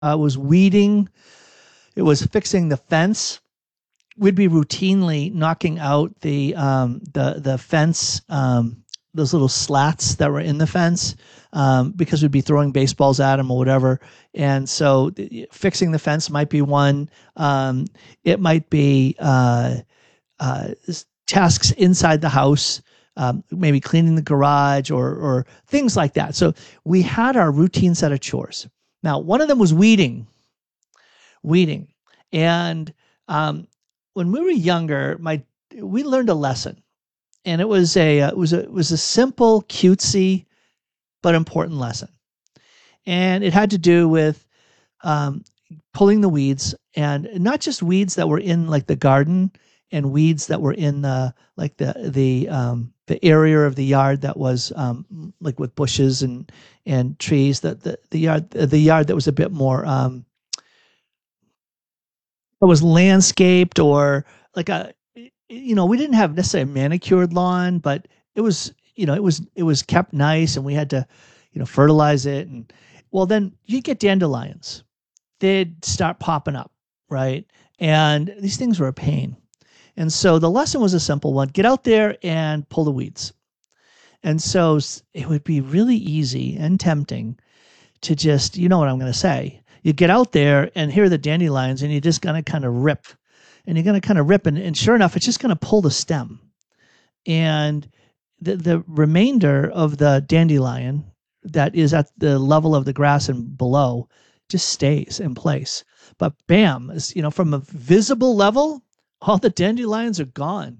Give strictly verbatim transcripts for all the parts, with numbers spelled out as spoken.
Uh, it was weeding. It was fixing the fence. We'd be routinely knocking out the um, the the fence, um, those little slats that were in the fence, um, because we'd be throwing baseballs at them or whatever. And so, th- fixing the fence might be one. Um, it might be uh, uh, tasks inside the house, um, maybe cleaning the garage or or things like that. So we had our routine set of chores. Now, one of them was weeding, weeding, and um, when we were younger, my we learned a lesson, and it was a uh, it was a it was a simple, cutesy but important lesson, and it had to do with um, pulling the weeds, and not just weeds that were in like the garden, and weeds that were in the like the the um, the area of the yard that was um, like with bushes and and trees. That the the yard the yard that was a bit more um, it was landscaped, or like a you know we didn't have necessarily a manicured lawn, but it was you know it was it was kept nice, and we had to you know fertilize it. And well, then you get dandelions, they'd start popping up, right? And these things were a pain. And so the lesson was a simple one: get out there and pull the weeds. And so it would be really easy and tempting to just, you know what I'm going to say, you get out there and here are the dandelions, and you're just going to kind of rip, and you're going to kind of rip. And, and sure enough, it's just going to pull the stem. And the, the remainder of the dandelion that is at the level of the grass and below just stays in place. But bam, you know, from a visible level, all the dandelions are gone.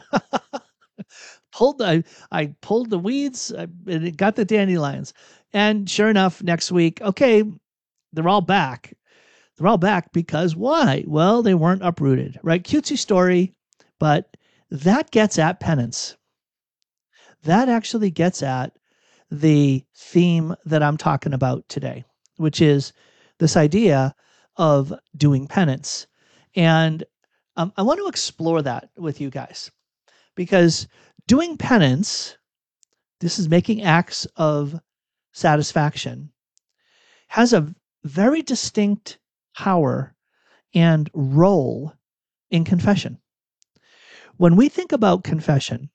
pulled I, I pulled the weeds, I, and it got the dandelions. And sure enough, next week, okay, they're all back. They're all back because why? Well, they weren't uprooted, right? Cutesy story, but that gets at penance. That actually gets at the theme that I'm talking about today, which is this idea of doing penance. And um, I want to explore that with you guys, because doing penance, this is making acts of satisfaction, has a very distinct power and role in confession. When we think about confession,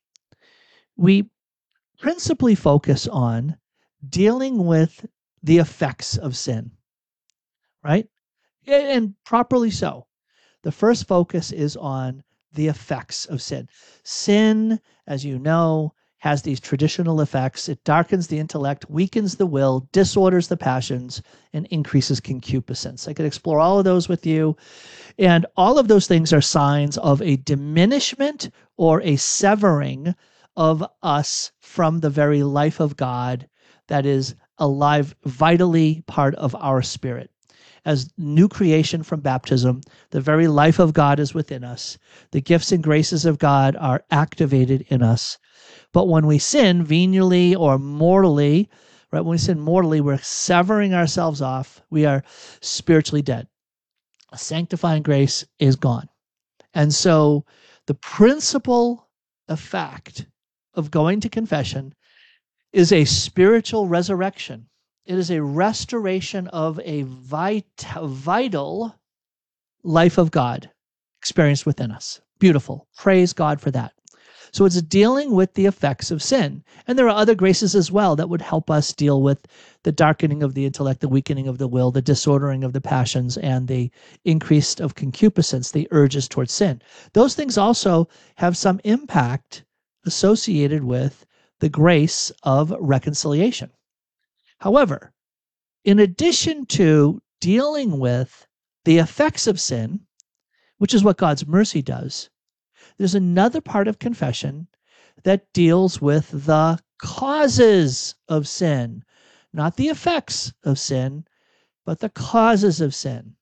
we principally focus on dealing with the effects of sin, right? And properly so. The first focus is on the effects of sin. Sin, as you know, has these traditional effects. It darkens the intellect, weakens the will, disorders the passions, and increases concupiscence. I could explore all of those with you. And all of those things are signs of a diminishment or a severing of us from the very life of God that is alive, vitally part of our spirit. As new creation from baptism, the very life of God is within us. The gifts and graces of God are activated in us. But when we sin venially or mortally, right, when we sin mortally, we're severing ourselves off. We are spiritually dead. Sanctifying grace is gone. And so the principal effect of going to confession is a spiritual resurrection. It is a restoration of a vit- vital life of God experienced within us. Beautiful. Praise God for that. So it's dealing with the effects of sin. And there are other graces as well that would help us deal with the darkening of the intellect, the weakening of the will, the disordering of the passions, and the increase of concupiscence, the urges towards sin. Those things also have some impact associated with the grace of reconciliation. However, in addition to dealing with the effects of sin, which is what God's mercy does, there's another part of confession that deals with the causes of sin, not the effects of sin, but the causes of sin.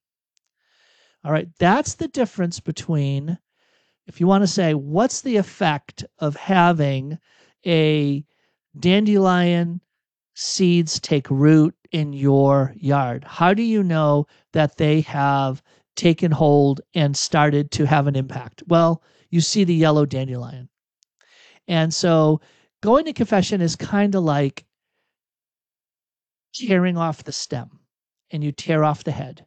All right, that's the difference between, if you want to say, what's the effect of having a dandelion seeds take root in your yard? How do you know that they have taken hold and started to have an impact? Well, you see the yellow dandelion. And so going to confession is kind of like tearing off the stem and you tear off the head.